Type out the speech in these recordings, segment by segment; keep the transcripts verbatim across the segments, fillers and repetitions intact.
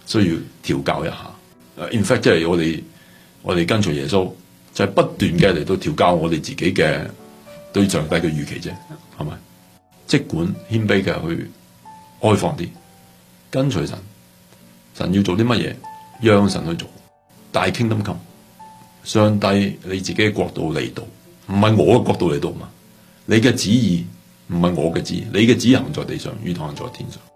需要調教一下。In fact， 即係我哋我哋跟隨耶穌，就係、是、不斷嘅嚟到調教我哋自己嘅對上帝嘅預期啫，係咪？即管謙卑嘅去開放啲，跟隨神，神要做啲乜嘢，讓神去做。大 kingdom come，上帝你自己嘅國度嚟到，唔係我嘅國度嚟到嘛？你嘅旨意唔係我嘅旨意，你嘅旨意行在地上，如同行在天上。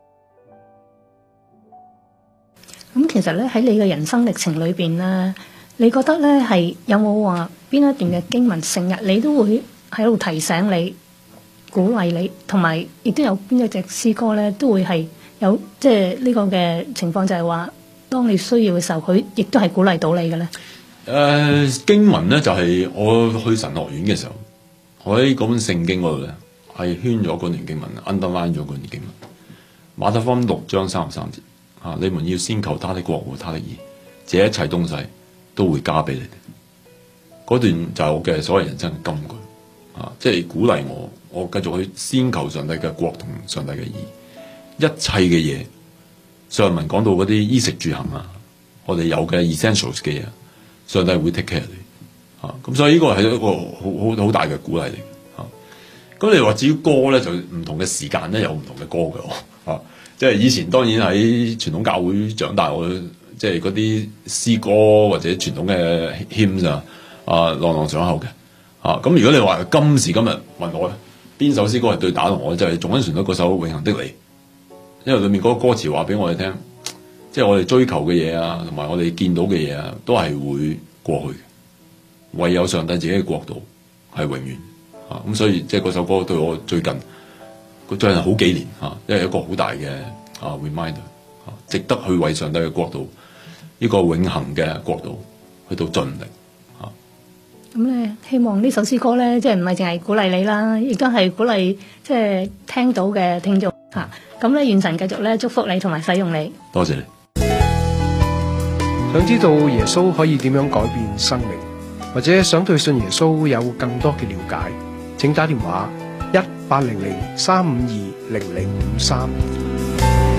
咁其實咧喺你嘅人生歷程裏邊咧，你覺得咧係有冇話邊一段嘅經文成日你都會喺度提醒你、鼓勵你，同埋亦都有邊一隻詩歌咧都會係有即係呢個嘅情況，就係話當你需要嘅時候，佢亦都係鼓勵到你嘅咧。 誒、呃、經文咧就係、是、我去神學院嘅時候，我喺嗰本聖經嗰度咧係圈咗嗰段經文 ，underline 咗嗰段經文。馬太福音六章三十三節。啊！你們要先求他的國和他的義，這一切東西都會加俾你哋。嗰段就係我嘅所謂人生嘅金句啊！即係鼓勵我，我繼續去先求上帝嘅國同上帝嘅義，一切嘅嘢。上文講到嗰啲衣食住行啊，我哋有嘅 essentials 嘅嘢，上帝會 take care 你啊！咁所以呢個係一個好好好大嘅鼓勵嚟嘅啊！咁你話至於歌咧，就唔同嘅時間咧有唔同嘅歌嘅啊！即係以前當然喺傳統教會長大，我即係嗰啲詩歌或者傳統嘅 hymn 啊，啊朗朗上口嘅啊。咁如果你話今時今日問我咧，邊首詩歌係最打動我，就係《頌恩旋律》嗰首《永恆的你》，因為裏面嗰個歌詞話俾我哋聽，即係我哋追求嘅嘢啊，同埋我哋見到嘅嘢啊，都係會過去嘅，唯有上帝自己嘅國度係永遠啊。咁所以即係嗰首歌對我最近。佢真係好幾年嚇，因為一個好大嘅啊 reminder 啊，值得去為上帝嘅國度呢個永恆嘅國度去到盡力嚇。 咁咧，希望呢首詩歌咧，即係唔係淨係鼓勵你啦，亦都係鼓勵即係聽到嘅聽眾嚇。咁咧，願神繼續咧祝福你同埋使用你。 多謝你。 想知道耶穌可以點樣改變生命，或者想對信耶穌有更多嘅了解，請打電話一八零零三五二零零五三。